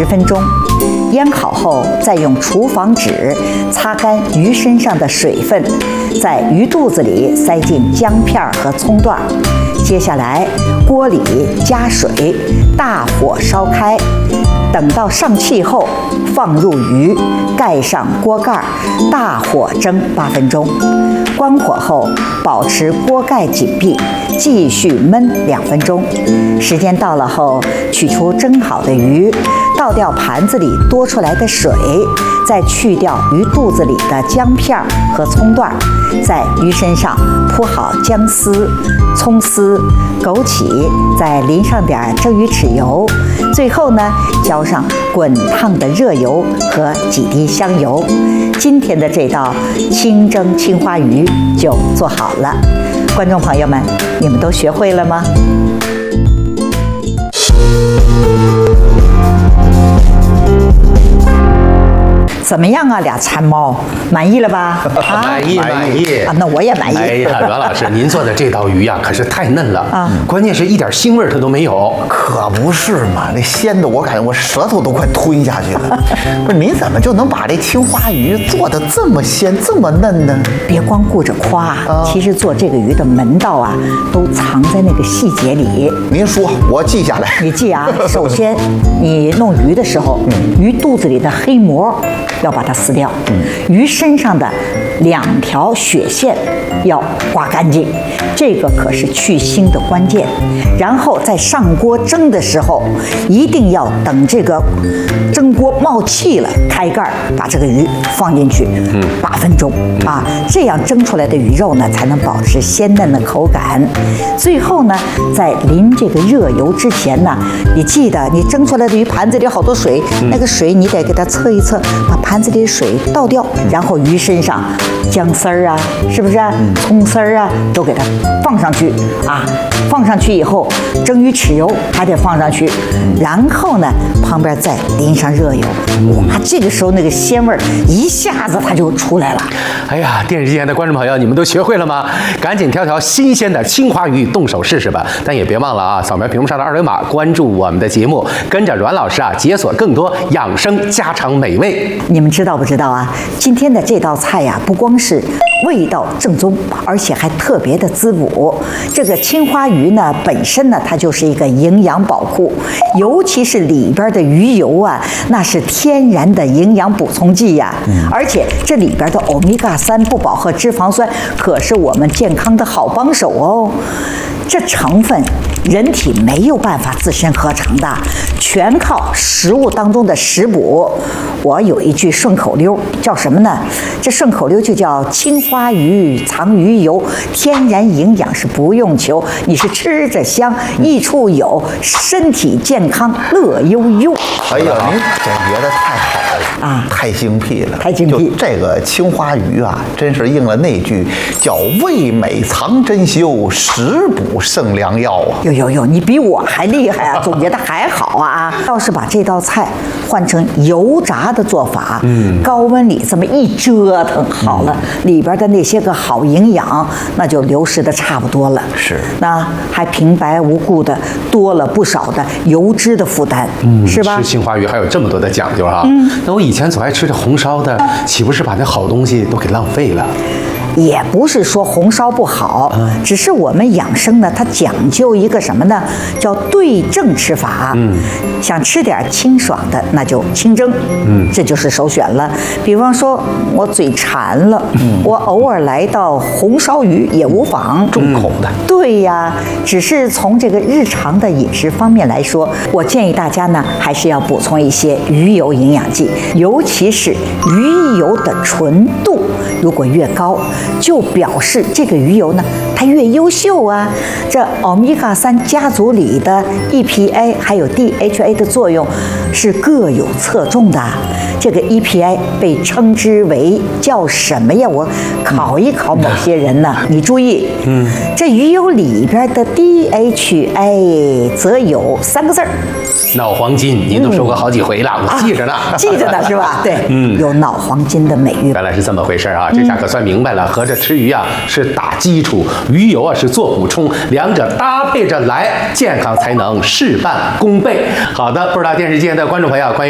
10分钟。腌好后，再用厨房纸擦干鱼身上的水分，在鱼肚子里塞进姜片和葱段。接下来，锅里加水，大火烧开，等到上气后，放入鱼，盖上锅盖，大火蒸8分钟。关火后，保持锅盖紧闭，继续焖2分钟。时间到了后，取出蒸好的鱼，倒掉盘子里多出来的水，再去掉鱼肚子里的姜片和葱段，在鱼身上铺好姜丝、葱丝、枸杞，再淋上点蒸鱼豉油，最后呢，浇上滚烫的热油和几滴香油。今天的这道清蒸青花鱼就做好了。观众朋友们，你们都学会了吗？怎么样啊，俩馋猫，满意了吧？ 满意啊，那我也满意。 哎呀，阮老师，您做的这道鱼呀，可是太嫩了啊！关键是一点腥味它都没有。 可不是嘛，那鲜的我感觉我舌头都快吞下去了。不是，您怎么就能把这青花鱼做得这么鲜、这么嫩呢？ 别光顾着夸，其实做这个鱼的门道啊，都藏在那个细节里。 您说，我记下来。 你记啊，首先你弄鱼的时候，鱼肚子里的黑膜要把它撕掉，鱼身上的2条血线要刮干净，这个可是去腥的关键。然后在上锅蒸的时候，一定要等这个蒸锅冒气了，开盖把这个鱼放进去，8分钟啊，这样蒸出来的鱼肉呢才能保持鲜嫩的口感。最后呢，在淋这个热油之前呢，你记得你蒸出来的鱼盘子里有好多水，那个水你得给它测一测，把盘子里的水倒掉，然后鱼身上姜丝儿啊，是不是啊？葱丝儿啊，都给它放上去啊。放上去以后，蒸鱼豉油还得放上去，然后呢，旁边再淋上热油，哇，这个时候那个鲜味儿一下子它就出来了。 哎呀，电视机前的观众朋友，你们都学会了吗？赶紧挑条新鲜的青花鱼动手试试吧！但也别忘了啊，扫描屏幕上的2维码，关注我们的节目，跟着阮老师啊，解锁更多养生家常美味。 你们知道不知道啊？今天的这道菜呀，不光是味道正宗，而且还特别的滋补。这个青花鱼呢，本身呢，它就是一个营养宝库，尤其是里边的鱼油啊，那是天然的营养补充剂呀。而且这里边的欧米伽3不饱和脂肪酸可是我们健康的好帮手哦。这成分人体没有办法自身合成的，全靠食物当中的食补。我有一句顺口溜，叫什么呢？这顺口溜就叫青花鱼藏鱼油，天然营养是不用求，你是吃着香，益处有，身体健康乐悠悠。 哎呀，您总结的太好了啊，太精辟了， 太精辟。 就这个青花鱼啊，真是应了那句叫味美藏珍馐，食补胜良药啊。 有，你比我还厉害啊，总结的还好啊。要是把这道菜换成油炸的做法，高温里这么一折腾好了，里边的那些个好营养那就流失的差不多了。 是， 那还平白无故的多了不少的油脂的负担，是吧？ 吃青花鱼还有这么多的讲究啊！那我以前总爱吃这红烧的，岂不是把那好东西都给浪费了？ 也不是说红烧不好，只是我们养生呢，它讲究一个什么呢？叫对症吃法。想吃点清爽的，那就清蒸，这就是首选了。比方说，我嘴馋了，我偶尔来道红烧鱼也无妨， 重口的。 对呀，只是从这个日常的饮食方面来说，我建议大家呢，还是要补充一些鱼油营养剂，尤其是鱼油的纯度如果越高，就表示这个鱼油呢，它越优秀啊。这欧米伽3家族里的 EPA 还有 DHA 的作用是各有侧重的。这个 EPA 被称之为叫什么呀？我考一考某些人呢。你注意，这鱼油里边的 DHA 则有3个字儿。 脑黄金，您都说过好几回了，我记着呢， 记着呢是吧？对，有脑黄金的美誉。 原来是这么回事啊！这下可算明白了，合着吃鱼啊是打基础，鱼油啊是做补充，两者搭配着来，健康才能事半功倍。好的，不知道电视机前的观众朋友，关于